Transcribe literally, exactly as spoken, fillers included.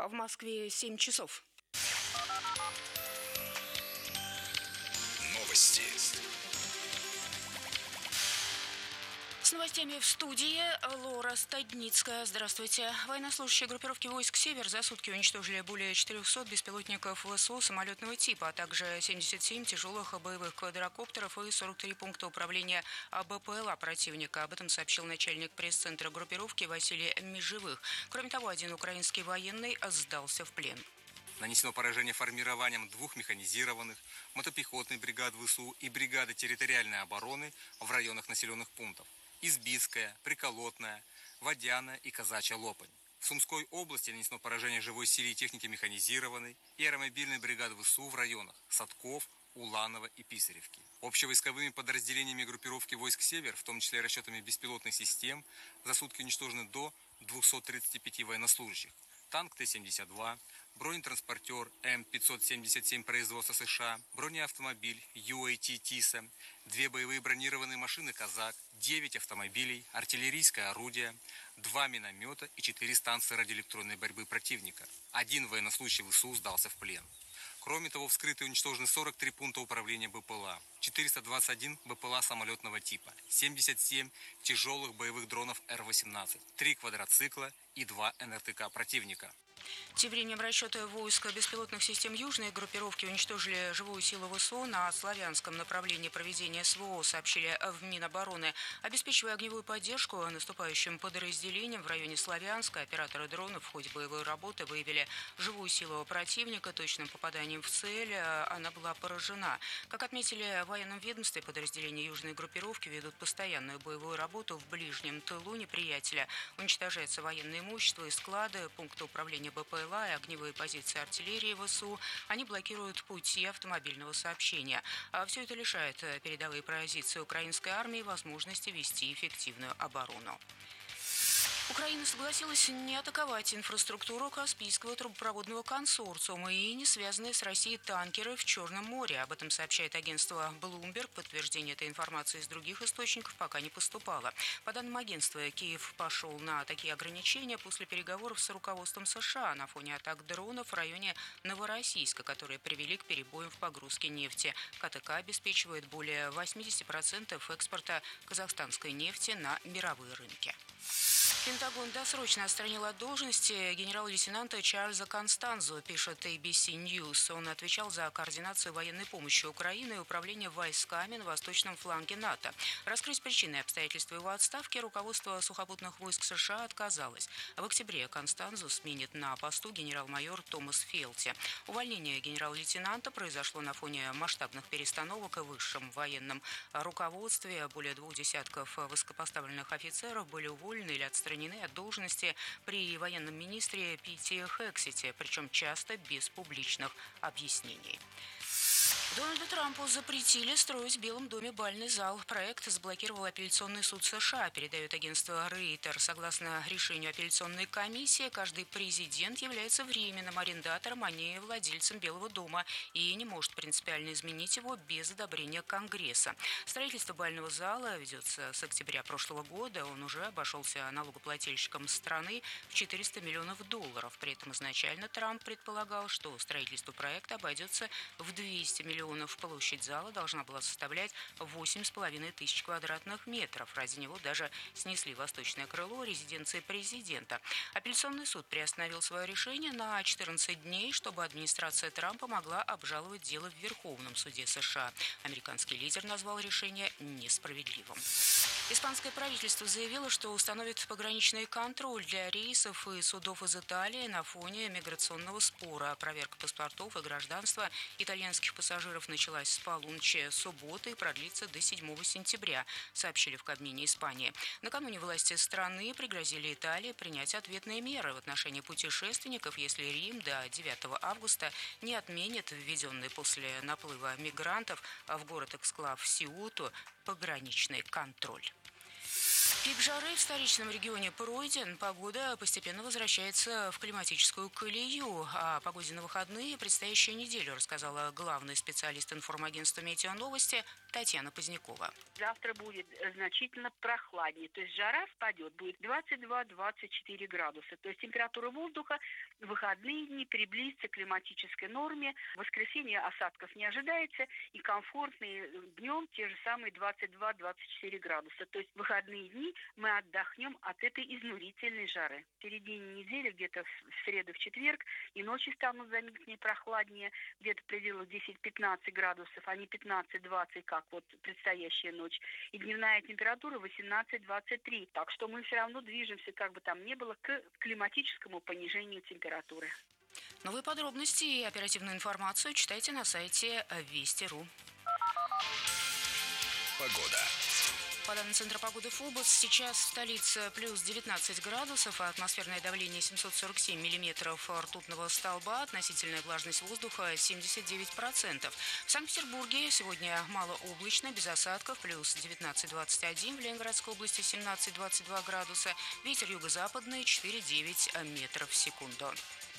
А в Москве семь часов. Новости. С новостями в студии Лора Стадницкая. Здравствуйте. Военнослужащие группировки войск «Север» за сутки уничтожили более четырехсот беспилотников ВСУ самолетного типа, а также семьдесят семь тяжелых боевых квадрокоптеров и сорок три пункта управления БПЛА противника. Об этом сообщил начальник пресс-центра группировки Василий Межевых. Кроме того, один украинский военный сдался в плен. Нанесено поражение формированием двух механизированных, мотопехотной бригад ВСУ и бригады территориальной обороны в районах населенных пунктов Избитская, Приколотная, Водяная и Казачья Лопань. В Сумской области нанесено поражение живой силе и техники механизированной и аэромобильной бригады ВСУ в районах Садков, Уланово и Писаревки. Общевойсковыми подразделениями группировки войск «Север», в том числе расчетами беспилотных систем, за сутки уничтожены до двухсот тридцати пяти военнослужащих. Танк Т семьдесят два, бронетранспортер М пятьсот семьдесят семь производства США, бронеавтомобиль Ю Эй Ти Тиса, две боевые бронированные машины «Казак», девять автомобилей, артиллерийское орудие, два миномета и четыре станции радиоэлектронной борьбы противника. Один военнослужащий ВСУ сдался в плен. Кроме того, вскрыты и уничтожены сорок три пункта управления БПЛА, четыреста двадцать один БПЛА самолетного типа, семьдесят семь тяжелых боевых дронов Р восемнадцать, три квадроцикла и два Эн Эр Тэ Ка противника. Тем временем расчеты войск беспилотных систем южной группировки уничтожили живую силу ВСУ на славянском направлении проведения СВО, сообщили в Минобороны. Обеспечивая огневую поддержку наступающим подразделениям в районе Славянска, операторы дронов в ходе боевой работы выявили живую силу противника. Точным попаданием в цель она была поражена. Как отметили в военном ведомстве, подразделения южной группировки ведут постоянную боевую работу в ближнем тылу неприятеля. Уничтожается военное имущество и склады, пункты управления БПЛА и огневые позиции артиллерии ВСУ. Они блокируют пути автомобильного сообщения. А все это лишает передовые позиции украинской армии возможности вести эффективную оборону. Украина согласилась не атаковать инфраструктуру Каспийского трубопроводного консорциума и не связанные с Россией танкеры в Черном море. Об этом сообщает агентство Bloomberg. Подтверждение этой информации из других источников пока не поступало. По данным агентства, Киев пошел на такие ограничения после переговоров с руководством США на фоне атак дронов в районе Новороссийска, которые привели к перебоям в погрузке нефти. Ка Тэ Ка обеспечивает более восемьдесят процентов экспорта казахстанской нефти на мировые рынки. Пентагон досрочно отстранил от должности генерал-лейтенанта Чарльза Констанзо, пишет Эй Би Си Ньюс. Он отвечал за координацию военной помощи Украины и управление войсками на восточном фланге НАТО. Раскрыть причины и обстоятельства его отставки руководство сухопутных войск США отказалось. В октябре Констанзо сменит на посту генерал-майор Томас Фелти. Увольнение генерал-лейтенанта произошло на фоне масштабных перестановок в высшем военном руководстве. Более двух десятков высокопоставленных офицеров были уволены или отстранены от должности при военном министре Пите Хексете, причем часто без публичных объяснений. Дональду Трампу запретили строить в Белом доме бальный зал. Проект заблокировал апелляционный суд США, передает агентство Рейтер. Согласно решению апелляционной комиссии, каждый президент является временным арендатором, а не владельцем Белого дома, и не может принципиально изменить его без одобрения Конгресса. Строительство бального зала ведется с октября прошлого года. Он уже обошелся налогоплательщикам страны в четыреста миллионов долларов. При этом изначально Трамп предполагал, что строительство проекта обойдется в двести миллионов. Площадь зала должна была составлять восемь с половиной тысяч квадратных метров. Ради него даже снесли восточное крыло резиденции президента. Апелляционный суд приостановил свое решение на четырнадцать дней, чтобы администрация Трампа могла обжаловать дело в Верховном суде США. Американский лидер назвал решение несправедливым. Испанское правительство заявило, что установит пограничный контроль для рейсов и судов из Италии на фоне миграционного спора. Проверка паспортов и гражданства итальянских пассажиров началась с полуночи субботы и продлится до седьмого сентября, сообщили в Кабмине Испании. Накануне власти страны пригрозили Италии принять ответные меры в отношении путешественников, если Рим до девятого августа не отменит введенный после наплыва мигрантов в город-эксклав Сеуту пограничный контроль. Пик жары в столичном регионе пройден. Погода постепенно возвращается в климатическую колею. О погоде на выходные и предстоящую неделю рассказала главный специалист информагентства «Метеоновости» Татьяна Позднякова. Завтра будет значительно прохладнее. То есть жара спадет, будет двадцать два - двадцать четыре градуса. То есть температура воздуха в выходные дни приблизится к климатической норме. В воскресенье осадков не ожидается. И комфортные днем те же самые двадцать два - двадцать четыре градуса. То есть в выходные дни мы отдохнем от этой изнурительной жары. В середине недели, где-то в среду, в четверг, и ночи станут заметнее прохладнее, где-то в пределах десять - пятнадцать градусов, а не пятнадцать - двадцать, как вот предстоящая ночь. И дневная температура восемнадцать - двадцать три. Так что мы все равно движемся, как бы там ни было, к климатическому понижению температуры. Новые подробности и оперативную информацию читайте на сайте Вести точка ру. Погода. По данным Центра погоды ФОБОС, сейчас в столице плюс девятнадцать градусов, а атмосферное давление семьсот сорок семь миллиметров ртутного столба, относительная влажность воздуха семьдесят девять процентов. В Санкт-Петербурге сегодня малооблачно, без осадков, плюс девятнадцать - двадцать один, в Ленинградской области семнадцать - двадцать два градуса, ветер юго-западный четыре - девять метров в секунду.